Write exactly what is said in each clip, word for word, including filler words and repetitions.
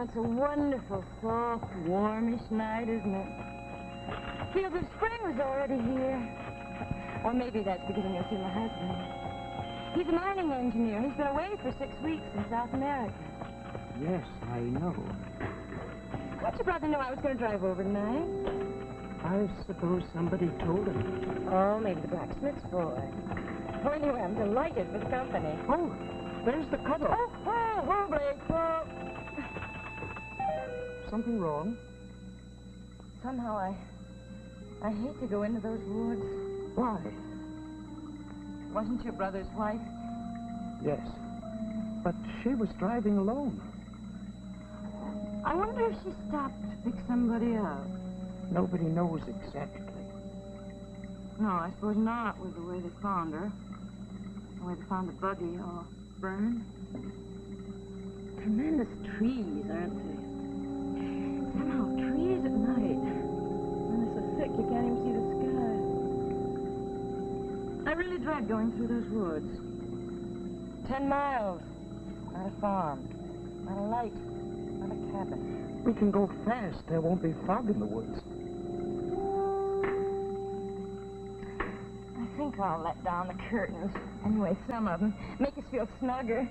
Oh, it's a wonderful, soft, warmish night, isn't it? Feels as spring was already here. Or maybe that's because I'm going to see my husband. He's a mining engineer. He's been away for six weeks in South America. Yes, I know. How'd your brother know I was going to drive over tonight? I suppose somebody told him. Oh, maybe the blacksmith's boy. Oh, anyway, I'm delighted with company. Oh, there's the cutter. Oh, oh, oh, Blake, oh. Something wrong? Somehow I... I hate to go into those woods. Why? Wasn't your brother's wife? Yes, but she was driving alone. I wonder if she stopped to pick somebody up. Nobody knows exactly. No, I suppose not, with the way they found her. The way they found the buggy all burned. Tremendous trees, aren't they? Somehow, trees at night. And they're so thick you can't even see the sky. I really dread going through those woods. Ten miles. Not a farm. Not a light. Not a cabin. We can go fast. There won't be fog in the woods. I think I'll let down the curtains. Anyway, some of them. Make us feel snugger.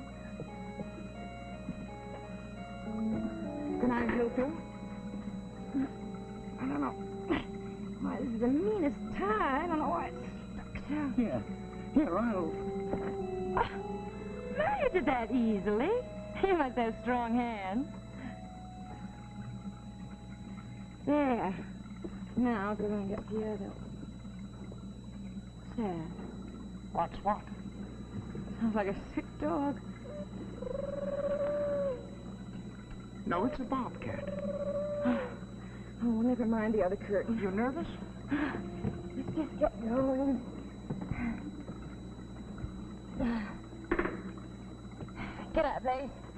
Can I help you? I don't know. Why, this is the meanest tie. I don't know why it's stuck so. Here. Here, I'll... Oh, now you did that easily. You must have strong hands. There. Now, go and get the other. There. What's what? Sounds like a sick dog. No, it's a bobcat. Oh, never mind the other curtain. You nervous? Let's just get going. Get up, Blaze.